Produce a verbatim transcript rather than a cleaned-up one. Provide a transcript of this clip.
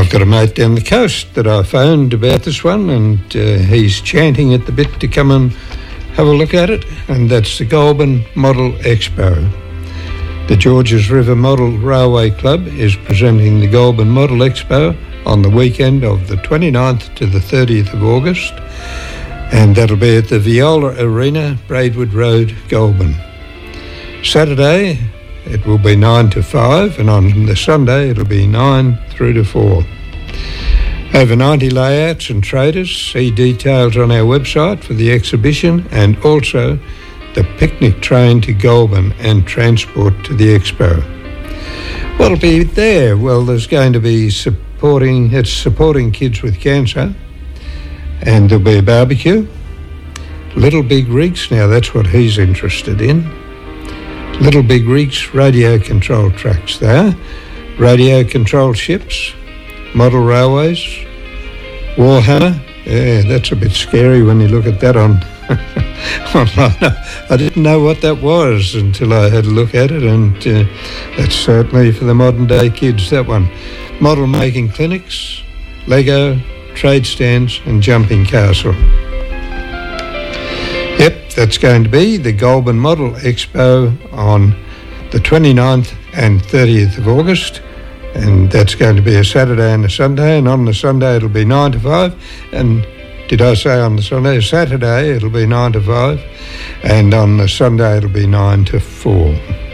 I've got a mate down the coast that I phoned about this one, and uh, he's chanting at the bit to come and have a look at it, and that's the Goulburn Model Expo. The Georges River Model Railway Club is presenting the Goulburn Model Expo on the weekend of the twenty-ninth to the thirtieth of August, and that'll be at the Viola Arena, Braidwood Road, Goulburn. Saturday, it will be nine to five, and on the Sunday, it'll be nine through to four. Over ninety layouts and traders. See details on our website for the exhibition, and also the picnic train to Goulburn and transport to the expo. What'll be there? Well, there's going to be supporting, it's supporting kids with cancer, and there'll be a barbecue. Little Big Rigs, now that's what he's interested in. Little Big Rigs, radio control trucks there, radio control ships, model railways, Warhammer. Yeah, that's a bit scary when you look at that on online. I didn't know what that was until I had a look at it, and uh, that's certainly for the modern day kids, that one. Model making clinics, Lego, trade stands and jumping castle. Yep, that's going to be the Goulburn Model Expo on the twenty-ninth and thirtieth of August, and that's going to be a Saturday and a Sunday, and on the Sunday it'll be nine to five, and did I say on the Sunday? Saturday it'll be nine to five, and on the Sunday it'll be nine to four.